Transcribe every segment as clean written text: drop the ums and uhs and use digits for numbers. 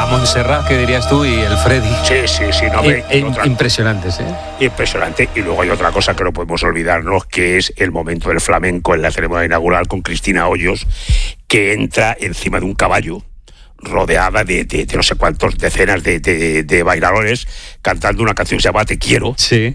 Montserrat, que dirías tú, y el Freddy. Sí, no, impresionantes, Impresionante. Y luego hay otra cosa que no podemos olvidarnos, que es el momento del flamenco en la ceremonia inaugural con Cristina Hoyos, que entra encima de un caballo, rodeada de no sé cuántos decenas de bailadores, cantando una canción que se llama Te Quiero,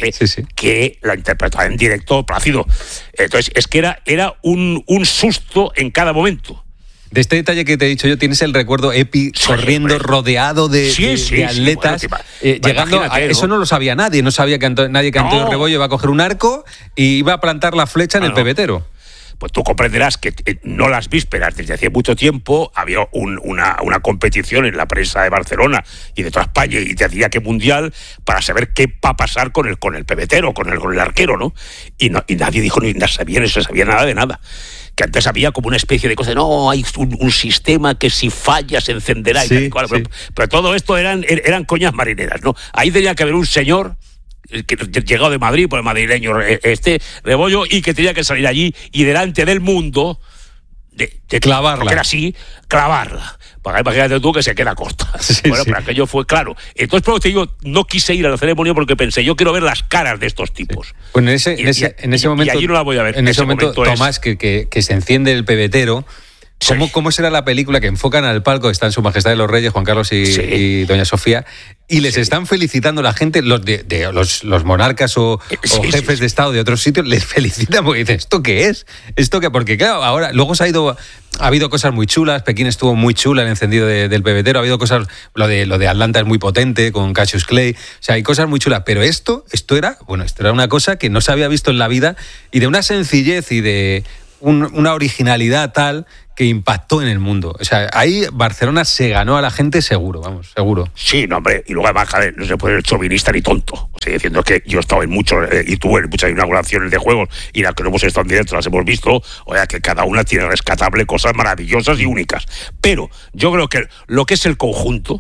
que la interpretaba en directo Plácido. Entonces, es que era un susto en cada momento. De este detalle que te he dicho yo, tienes el recuerdo Epi corriendo rodeado de atletas, llegando a, eso no lo sabía nadie, no sabía que nadie que Antonio Rebollo iba a coger un arco y iba a plantar la flecha en el pebetero. Pues tú comprenderás que no las vísperas, desde hace mucho tiempo, había una competición en la prensa de Barcelona y de toda España y te hacía que mundial para saber qué va a pasar con el pebetero, con el arquero, ¿no? Y nadie dijo ni sabía nada de nada. Que antes había como una especie de cosa, no, hay un sistema que si falla se encenderá y tal y cual. Pero todo esto eran coñas marineras, ¿no? Ahí tenía que haber un señor que llegado de Madrid, por el madrileño Rebollo, y que tenía que salir allí y delante del mundo de clavarla. Porque era así, clavarla. Porque imagínate tú que se queda corta. Pero aquello fue claro. Entonces, por lo que te digo, no quise ir a la ceremonia porque pensé, yo quiero ver las caras de estos tipos. Bueno, en ese momento. Y allí no la voy a ver. En ese momento Tomás, que se enciende el pebetero. ¿Cómo será la película que enfocan al palco? Están Su Majestad de los Reyes, Juan Carlos y Doña Sofía, y les están felicitando la gente, los monarcas o jefes de Estado de otros sitios, les felicitan porque dicen, ¿esto qué es? Porque claro, ahora, luego ha habido cosas muy chulas, Pekín estuvo muy chula, el encendido del pebetero, ha habido cosas, lo de Atlanta es muy potente, con Cassius Clay, o sea, hay cosas muy chulas, pero esto era una cosa que no se había visto en la vida, y de una sencillez y de una originalidad tal que impactó en el mundo. O sea, ahí Barcelona se ganó a la gente seguro. Sí, no, hombre, y luego además, no se puede ser chauvinista ni tonto. O sea, diciendo que yo he estado en muchos, y tú en muchas inauguraciones de juegos, y las que no hemos estado en directo las hemos visto, o sea, que cada una tiene rescatable cosas maravillosas y únicas. Pero yo creo que lo que es el conjunto,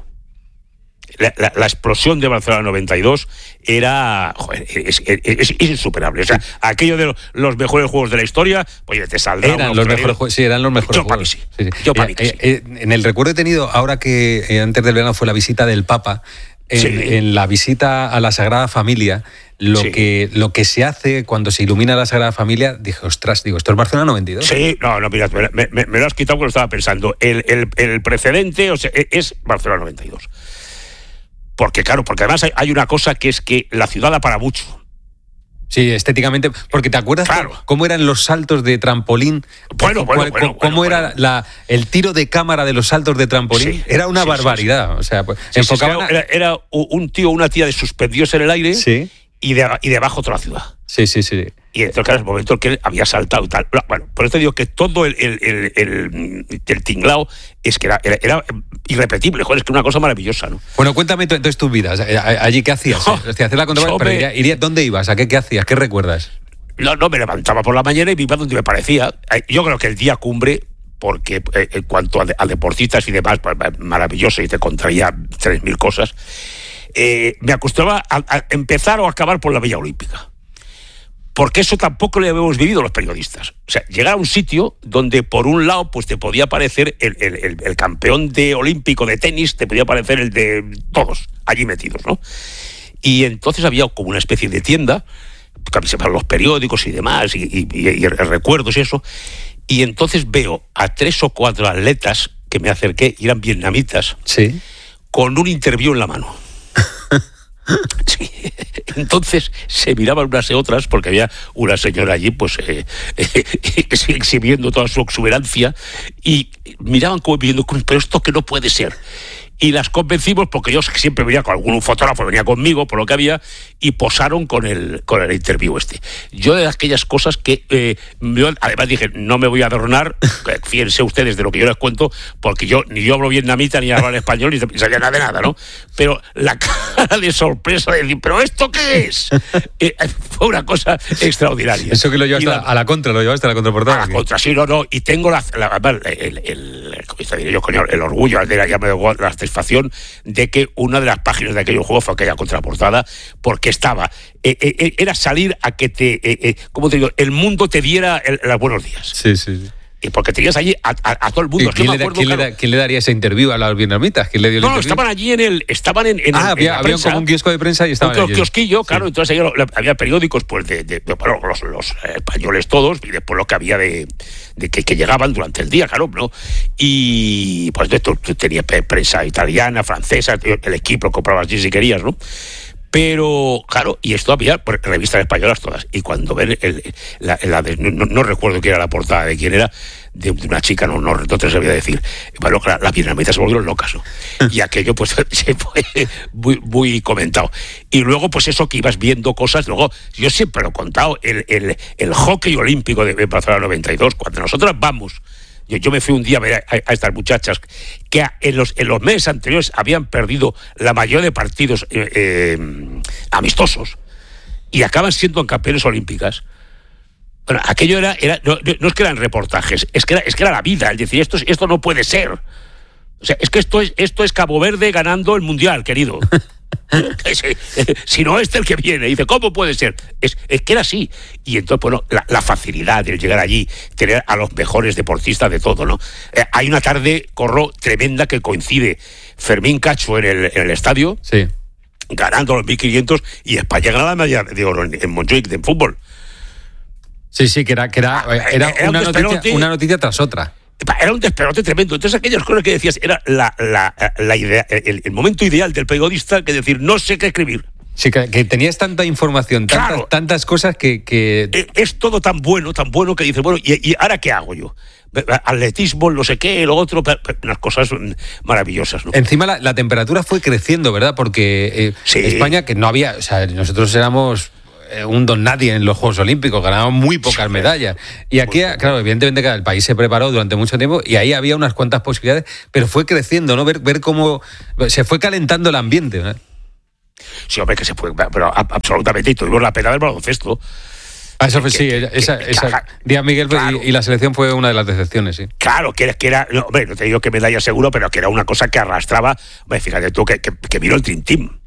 la explosión de Barcelona 92 era, es insuperable. O sea, aquello de los mejores juegos de la historia, pues te saldrá. Eran los mejores juegos. Yo para mí sí. En el recuerdo he tenido, ahora que antes del verano fue la visita del Papa, en la visita a la Sagrada Familia, lo que se hace cuando se ilumina la Sagrada Familia, dije, esto es Barcelona 92. Sí, no, mira, me lo has quitado porque lo estaba pensando. El precedente, o sea, es Barcelona 92. Porque además hay una cosa que es que la ciudad da para mucho. Sí, estéticamente, porque ¿te acuerdas cómo eran los saltos de trampolín? ¿Cómo era el tiro de cámara de los saltos de trampolín? Sí, era una barbaridad. O sea, pues, era un tío o una tía de suspendidos en el aire y debajo toda la ciudad. Sí. Y entonces, claro, el momento en que él había saltado y tal. Bueno, por eso te digo que todo el tinglao es que era irrepetible, joder, es que una cosa maravillosa, ¿no? Bueno, cuéntame entonces tus vidas. Allí, ¿qué hacías? ¿Dónde ibas? ¿Qué hacías? ¿Qué recuerdas? No, me levantaba por la mañana y me iba donde me parecía. Yo creo que el día cumbre, porque en cuanto a deportistas y demás, pues, maravilloso, y te contraía 3.000 cosas, me acostumbraba a empezar o acabar por la Villa Olímpica. Porque eso tampoco lo habíamos vivido los periodistas. O sea, llegar a un sitio donde por un lado pues te podía aparecer el campeón olímpico de tenis, te podía aparecer el de todos allí metidos, ¿no? Y entonces había como una especie de tienda, que se para los periódicos y demás, y recuerdos y eso. Y entonces veo a 3 o 4 atletas que me acerqué, y eran vietnamitas, con un interview en la mano. Sí. Entonces se miraban unas y otras porque había una señora allí pues exhibiendo toda su exuberancia y miraban como pidiendo, pero esto que no puede ser. Y las convencimos porque yo siempre venía con algún fotógrafo, venía conmigo por lo que había, y posaron con el interview este. Yo de aquellas cosas que yo además dije, no me voy a adornar, fíjense ustedes de lo que yo les cuento, porque ni yo hablo vietnamita, ni hablo español, ni sabía nada de nada, ¿no? Pero la cara de sorpresa de decir, ¿pero esto qué es? Fue una cosa extraordinaria. Eso que lo llevaste a la contraportada. A la contra, sí, no, y tengo el orgullo, ya me dio la satisfacción de que una de las páginas de aquellos juegos fue aquella contraportada, porque estaba, era salir a que ¿cómo te digo? El mundo te diera los buenos días. Sí. Y porque tenías allí a todo el mundo. ¿Quién le daría ese interview a los vietnamitas? ¿Quién le dio el interview? Estaban allí había como un kiosco de prensa y estaban un kiosquillo, claro, sí. Entonces había periódicos pues de los españoles todos, y después lo que había de que llegaban durante el día, claro, ¿no? Y pues tú tenías prensa italiana, francesa, el equipo lo comprabas allí si querías, ¿no? Pero, claro, y esto había revistas españolas todas. Y cuando ven no recuerdo quién era la portada, de quién era, de una chica, no te sabía decir. Bueno, las vietnamitas se volvieron locas, ¿no? Y aquello, pues, se fue muy, muy comentado. Y luego, pues eso que ibas viendo cosas, luego, yo siempre lo he contado, el hockey olímpico de Barcelona 92, cuando nosotros vamos. Yo me fui un día a ver a estas muchachas que en los meses anteriores habían perdido la mayoría de partidos amistosos y acaban siendo campeones olímpicas. Bueno, aquello era no es que eran reportajes, es que era la vida. Es decir, esto no puede ser. O sea, es que esto es Cabo Verde ganando el Mundial, querido. Si no el que viene, dice, ¿cómo puede ser? Es que era así. Y entonces, bueno, la facilidad de llegar allí, tener a los mejores deportistas de todo, ¿no? Hay una tarde, tremenda que coincide Fermín Cacho en el estadio, sí, ganando los 1500, y España gana la medalla de oro en Montjuic de fútbol. Sí, que era una noticia tras otra. Era un despelote tremendo. Entonces aquellas cosas que decías era la idea, el momento ideal del periodista, que decir, no sé qué escribir. Sí, que tenías tanta información, tantas cosas que... Es todo tan bueno que dices, bueno, ¿y ahora qué hago yo? Atletismo, no sé qué, lo otro, unas cosas maravillosas, ¿no? Encima la temperatura fue creciendo, ¿verdad? Porque sí. España, que no había... O sea, nosotros éramos... un don nadie en los Juegos Olímpicos, ganaban muy pocas medallas. Y aquí, claro, evidentemente el país se preparó durante mucho tiempo y ahí había unas cuantas posibilidades, pero fue creciendo, ¿no? Ver cómo se fue calentando el ambiente, ¿no? Sí, hombre, que se fue, pero absolutamente, y tuvimos la pena del baloncesto. Eso fue, sí, esa Díaz Miguel, claro. Y la selección fue una de las decepciones, sí. Claro, que era no, hombre, no te digo que medalla seguro, pero que era una cosa que arrastraba, hombre, fíjate tú, que vino el Dream Team.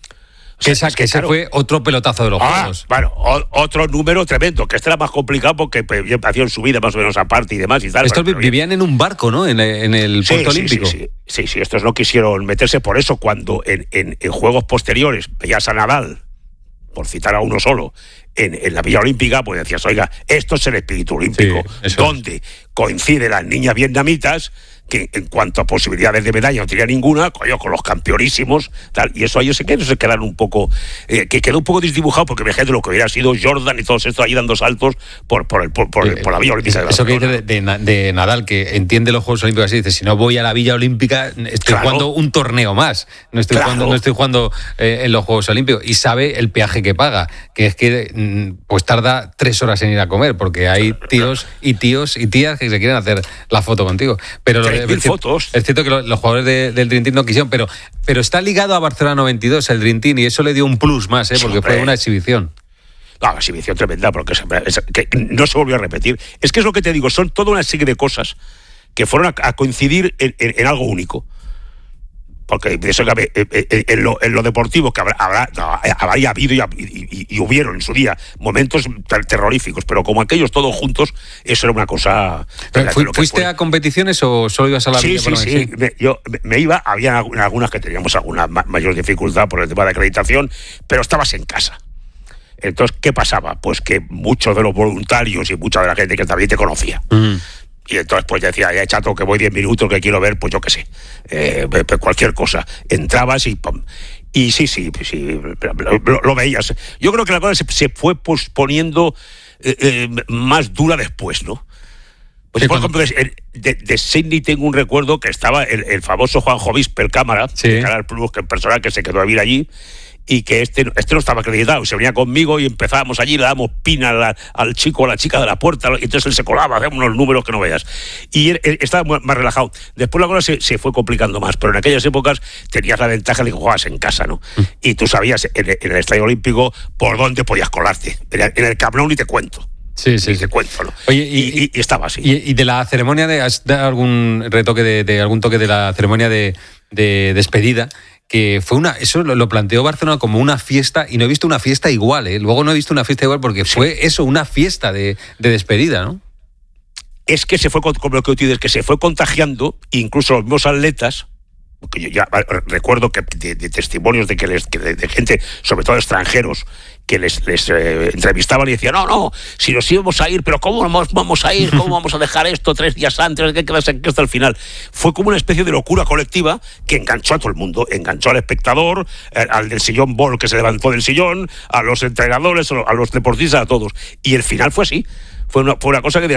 Que ese fue otro pelotazo de los Juegos. Bueno, otro número tremendo, que este era más complicado porque hacían su vida más o menos aparte y demás y tal. Estos vivían en un barco, ¿no? En el puerto olímpico. Sí, estos no quisieron meterse. Por eso cuando en juegos posteriores veías a Nadal, por citar a uno solo, en la Villa Olímpica, pues decías, oiga, esto es el espíritu olímpico, donde coinciden las niñas vietnamitas, que en cuanto a posibilidades de medalla no tenía ninguna, con los campeonísimos, tal, y eso ellos se quedaron un poco, que quedó un poco desdibujado, porque imagínate lo que hubiera sido Jordan y todos estos ahí dando saltos por la Villa Olímpica. Eso que dice de Nadal, que entiende los Juegos Olímpicos así, dice, si no voy a la Villa Olímpica, estoy jugando un torneo más, no estoy jugando en los Juegos Olímpicos, y sabe el peaje que paga, que es que pues tarda 3 horas en ir a comer, porque hay tíos y tías que se quieren hacer la foto contigo. Pero fotos. Es cierto que los jugadores del Dream Team no quisieron, pero está ligado a Barcelona 92 el Dream Team, y eso le dio un plus más, porque fue una exhibición. No, una exhibición tremenda, porque que no se volvió a repetir. Es que es lo que te digo, son toda una serie de cosas que fueron a coincidir en algo único. Porque de eso en lo deportivo, que habría habido y hubieron en su día momentos terroríficos, pero como aquellos todos juntos, eso era una cosa... ¿Fuiste a competiciones o solo ibas a la Villa? Sí. Yo me iba, había algunas que teníamos alguna mayor dificultad por el tema de acreditación, pero estabas en casa. Entonces, ¿qué pasaba? Pues que muchos de los voluntarios y mucha de la gente que también te conocía. Y entonces pues decía, ya chato, que voy 10 minutos, que quiero ver, pues yo qué sé, cualquier cosa. Entrabas y ¡pum! Y sí, lo veías. Yo creo que la cosa se fue posponiendo más dura después, ¿no? Pues, por ejemplo, de Sydney tengo un recuerdo que estaba el famoso Juanjo Vispe, el cámara, de Canal Plus, que el personal que se quedó a vivir allí, y que este no estaba acreditado, se venía conmigo y empezábamos allí, le dábamos pina al chico o a la chica de la puerta, y entonces él se colaba, hacíamos unos números que no veas, y él estaba más relajado. Después la cosa se fue complicando más, pero en aquellas épocas tenías la ventaja de que jugabas en casa, ¿no? Y tú sabías en el Estadio Olímpico por dónde podías colarte. En el Camp Nou ni te cuento. Sí. Te cuento, ¿no? Oye, y estaba así. ¿Y de la ceremonia has dado algún retoque de algún toque de la ceremonia de despedida? Que fue eso lo planteó Barcelona como una fiesta, y no he visto una fiesta igual, Luego no he visto una fiesta igual porque fue eso, una fiesta de despedida, ¿no? es que se fue, como lo que tú dices, que se fue contagiando, incluso los mismos atletas, porque yo ya recuerdo que de testimonios de gente, sobre todo extranjeros, que les entrevistaban y decían, no, si nos íbamos a ir, pero ¿cómo vamos a ir? ¿Cómo vamos a dejar esto 3 días antes? ¿Qué quedarse aquí hasta el final? Fue como una especie de locura colectiva que enganchó a todo el mundo, enganchó al espectador, al del sillón Bol que se levantó del sillón, a los entrenadores, a los deportistas, a todos. Y el final fue así. Fue una cosa que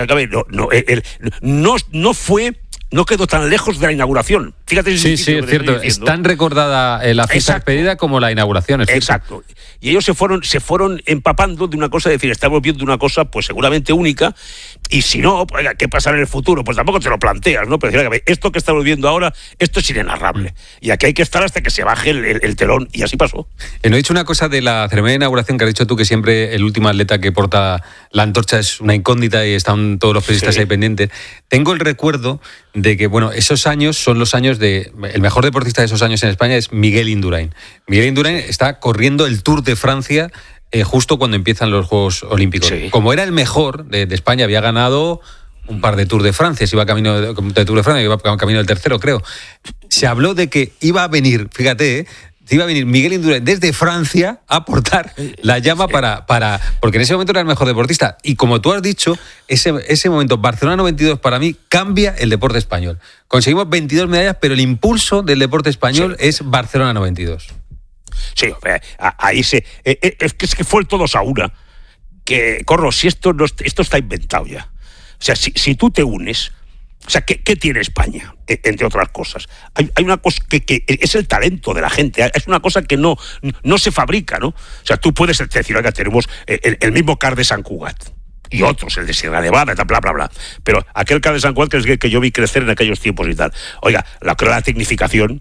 no quedó tan lejos de la inauguración. Fíjate. Sí, es cierto. Es tan recordada la fiesta despedida como la inauguración. Exacto. Y ellos se fueron empapando de una cosa, es decir, estamos viendo una cosa pues seguramente única, y si no, pues, ¿qué pasará en el futuro? Pues tampoco te lo planteas, ¿no? Pero esto que estamos viendo ahora, esto es inenarrable. Y aquí hay que estar hasta que se baje el telón, y así pasó. No he dicho una cosa de la ceremonia de inauguración que has dicho tú, que siempre el último atleta que porta la antorcha es una incógnita y están todos los periodistas ahí pendientes. Tengo el recuerdo de que, esos años son los años de... El mejor deportista de esos años en España es Miguel Indurain. Miguel Indurain está corriendo el Tour de Francia justo cuando empiezan los Juegos Olímpicos. Sí. Como era el mejor de España, había ganado un par de Tour de Francia, iba camino de Tour de Francia, iba camino del tercero, creo. Se habló de que iba a venir, fíjate, iba a venir Miguel Indurain desde Francia a aportar la llama para porque en ese momento era el mejor deportista. Y como tú has dicho, ese momento, Barcelona 92, para mí, cambia el deporte español. Conseguimos 22 medallas, pero el impulso del deporte español es Barcelona 92. Sí, ahí es que fue el todos a una. Que, Corro, si esto está inventado ya. O sea, si tú te unes... O sea, ¿qué tiene España? Entre otras cosas. Hay una cosa que es el talento de la gente. Es una cosa que no se fabrica, ¿no? O sea, tú puedes decir, oiga, tenemos el mismo CAR de Sant Cugat y otros, el de Sierra Nevada, bla, bla, bla. Pero aquel CAR de Sant Cugat que es que yo vi crecer en aquellos tiempos y tal. Oiga, la tecnificación...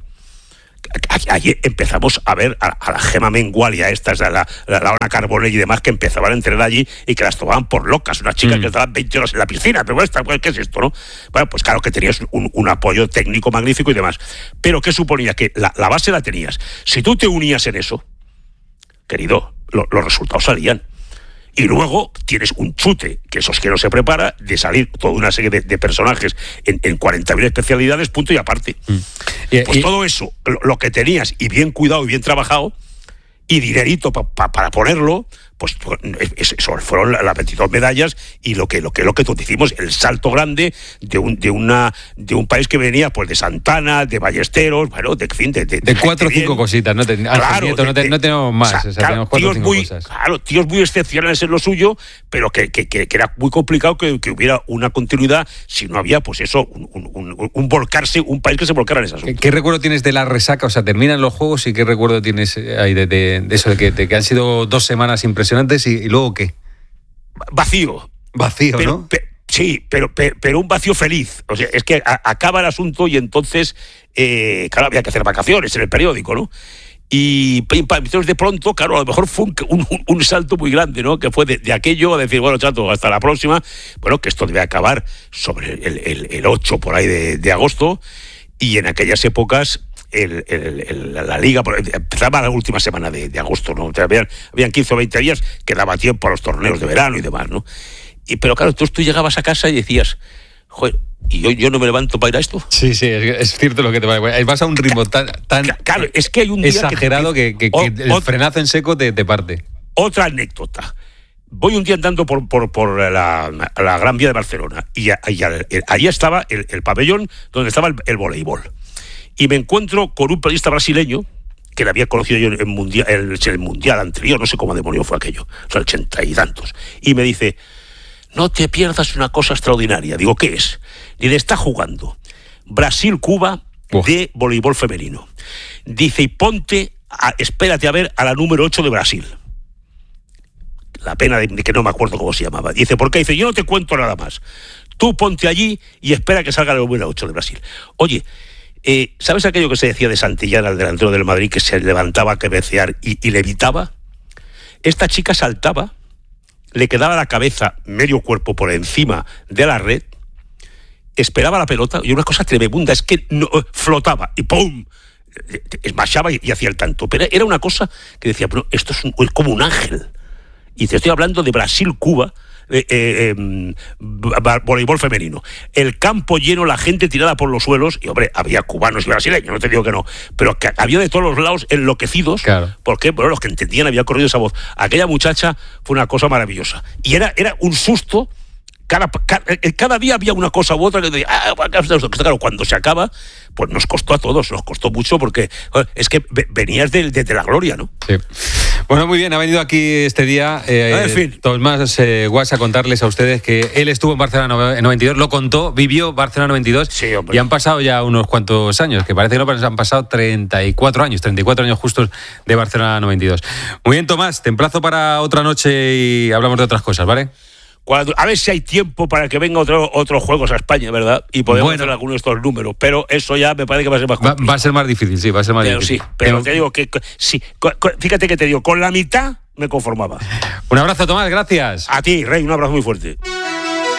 Allí empezamos a ver a la Gemma Mengual y a estas, a la Ana Carbonell y demás, que empezaban a entrenar allí y que las tomaban por locas. Unas chicas que estaban 20 horas en la piscina, pero ¿qué es esto, no? Bueno, pues claro que tenías un apoyo técnico magnífico y demás. Pero ¿qué suponía? Que la base la tenías. Si tú te unías en eso, querido, los resultados salían. Y luego tienes un chute, que esos que no se prepara, de salir toda una serie de personajes en 40.000 especialidades, punto y aparte. Pues todo eso, lo que tenías, y bien cuidado y bien trabajado, y dinerito para ponerlo, pues eso fueron las 22 medallas y lo que tú decimos, el salto grande de un país que venía pues de Santana, de Ballesteros, bueno, de 4 o 5 cositas, no tenemos más, o sea, tenemos 4 o 5 cosas. Claro, tíos muy excepcionales en lo suyo, pero que era muy complicado que hubiera una continuidad si no había, pues eso, un país que se volcara en ese asunto. ¿Qué recuerdo tienes de la resaca? O sea, terminan los Juegos y ¿qué recuerdo tienes ahí de eso, de que han sido 2 semanas impresionantes y luego qué? Vacío, ¿no? Sí, pero un vacío feliz. O sea, es que acaba el asunto y entonces, claro, había que hacer vacaciones en el periódico, ¿no? Y entonces de pronto, claro, a lo mejor fue un salto muy grande, ¿no? Que fue de aquello a decir, bueno, chato, hasta la próxima. Bueno, que esto debe acabar sobre el 8 por ahí de agosto, y en aquellas épocas la liga empezaba la última semana de agosto, ¿no? Habían 15 o 20 días que daba tiempo a los torneos de verano y demás, ¿no? Pero claro, tú llegabas a casa y decías, joder, ¿y yo no me levanto para ir a esto? Sí, es cierto lo que te parece. Vas a un ritmo tan claro, es que hay un día exagerado que el frenazo en seco te parte. Otra anécdota. Voy un día andando por la Gran Vía de Barcelona y ahí estaba el pabellón donde estaba el voleibol. Y me encuentro con un periodista brasileño que le había conocido yo en el mundial anterior, no sé cómo demonio fue aquello, o sea, 80 y tantos. Y me dice, no te pierdas una cosa extraordinaria. Digo, ¿qué es? Dice, está jugando Brasil-Cuba de voleibol femenino. Dice, y espérate a ver a la número 8 de Brasil. La pena de que no me acuerdo cómo se llamaba. Dice, ¿por qué? Dice, yo no te cuento nada más. Tú ponte allí y espera que salga la número 8 de Brasil. Oye, ¿sabes aquello que se decía de Santillana, el delantero del Madrid, que se levantaba a cabecear y levitaba? Esta chica saltaba, le quedaba la cabeza, medio cuerpo por encima de la red, esperaba la pelota, y una cosa tremenda es que no, flotaba y ¡pum! Esmachaba y hacía el tanto. Pero era una cosa que decía, pero esto es como un ángel. Y te estoy hablando de Brasil-Cuba, voleibol femenino. El campo lleno, la gente tirada por los suelos, y hombre, había cubanos y brasileños, no te digo que no, pero que había de todos los lados enloquecidos, claro. Porque bueno, los que entendían había corrido esa voz. Aquella muchacha fue una cosa maravillosa. Y era un susto. Cada día había una cosa u otra que decía, claro, cuando se acaba, pues nos costó a todos, nos costó mucho porque es que venías de la gloria, ¿no? Sí. Bueno, muy bien, ha venido aquí este día en fin. Tomás Guas a contarles a ustedes que él estuvo en Barcelona 92, lo contó, vivió Barcelona 92, sí, y han pasado ya unos cuantos años, que parece que no, pero han pasado 34 años justos de Barcelona 92. Muy bien, Tomás, te emplazo para otra noche y hablamos de otras cosas, ¿vale? A ver si hay tiempo para que venga otros juegos a España, ¿verdad? Y podemos hacer algunos de estos números, pero eso ya me parece que va a ser más complicado. Va a ser más difícil, sí, va a ser más difícil. Sí, pero te digo que sí, fíjate que te digo, con la mitad me conformaba. Un abrazo, Tomás, gracias. A ti, Rey, un abrazo muy fuerte.